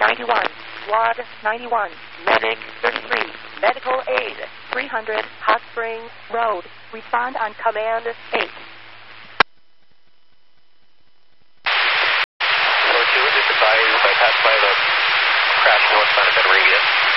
91, Squad 91, Medic 33, Medical Aid 300, Hot Springs Road. Respond on Command 8. 4-2, just advise I passed by the crash northbound of Bed Radius.